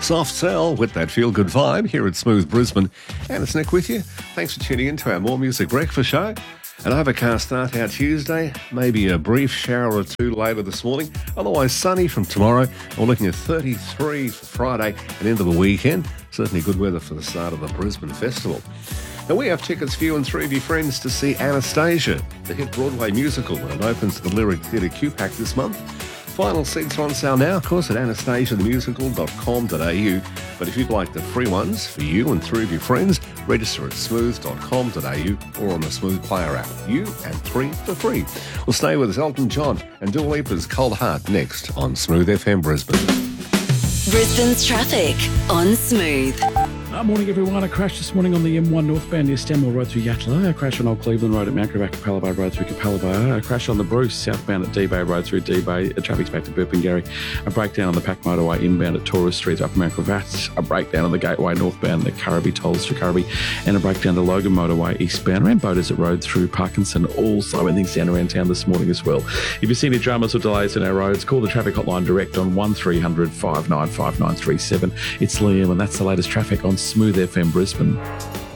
Soft Cell with that feel-good vibe here at Smooth Brisbane. And it's Nick with you. Thanks for tuning in to our More Music Breakfast show. An overcast start out Tuesday, maybe a brief shower or two later this morning. Otherwise sunny from tomorrow. We're looking at 33 for Friday and into the weekend. Certainly good weather for the start of the Brisbane Festival. Now, we have tickets for you and three of your friends to see Anastasia, the hit Broadway musical, when it opens at the Lyric Theatre QPAC this month. Final seats are on sale now, of course, at anastasiathemusical.com.au. But if you'd like the free ones for you and three of your friends, register at smooth.com.au or on the Smooth Player app. You and three for free. We'll stay with us, Elton John and Dua Lipa's Cold Heart next on Smooth FM Brisbane. Brisbane's traffic on Smooth. Morning, everyone. A crash this morning on the M1 northbound near Stanmore Road through Yatala. A crash on Old Cleveland Road at Mount Gravatt, Capalaba Road through Capalaba. A crash on the Bruce southbound at D-Bay Road through D-Bay. Traffic's back to Burpengary. A breakdown on the Pack Motorway inbound at Taurus Street up Mount Gravatt. A breakdown on the Gateway northbound at Currabee tolls through Currabee. And a breakdown to Logan Motorway eastbound around Beaudesert Road through Parkinson. All slowing things down around town this morning as well. If you see any dramas or delays in our roads, call the traffic hotline direct on 1300 595937. It's Liam, and that's the latest traffic on Smooth FM Brisbane.